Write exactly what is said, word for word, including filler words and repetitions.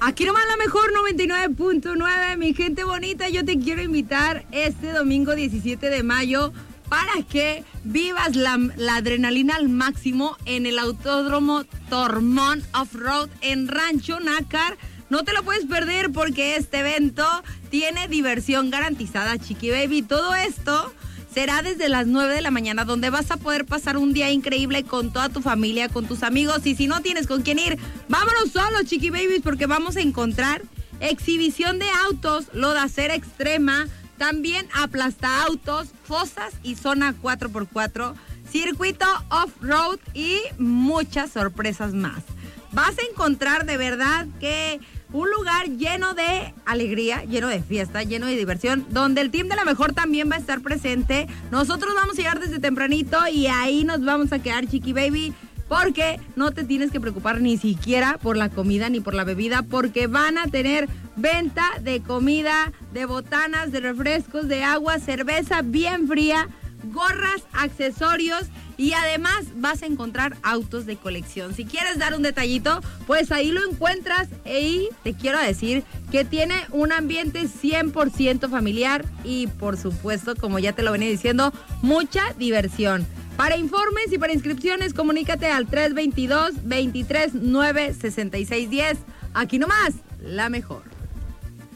Aquí nomás la mejor noventa y nueve punto nueve, mi gente bonita, yo te quiero invitar este domingo diecisiete de mayo para que vivas la, la adrenalina al máximo en el Autódromo Tormón Off-Road en Rancho Nácar. No te lo puedes perder porque este evento tiene diversión garantizada, Chiqui Baby. Todo esto será desde las nueve de la mañana, donde vas a poder pasar un día increíble con toda tu familia, con tus amigos. Y si no tienes con quién ir, vámonos solos, Chiqui Babies, porque vamos a encontrar exhibición de autos, lodacera extrema, también aplasta autos, fosas y zona cuatro por cuatro, circuito off-road y muchas sorpresas más. Vas a encontrar de verdad que un lugar lleno de alegría, lleno de fiesta, lleno de diversión, donde el team de la mejor también va a estar presente. Nosotros vamos a llegar desde tempranito y ahí nos vamos a quedar, Chiqui Baby, porque no te tienes que preocupar ni siquiera por la comida ni por la bebida, porque van a tener venta de comida, de botanas, de refrescos, de agua, cerveza bien fría, gorras, accesorios. Y además vas a encontrar autos de colección. Si quieres dar un detallito, pues ahí lo encuentras. Y te quiero decir que tiene un ambiente cien por ciento familiar. Y por supuesto, como ya te lo venía diciendo, mucha diversión. Para informes y para inscripciones, comunícate al tres dos dos, dos tres nueve, seis seis uno cero. Aquí nomás, la mejor.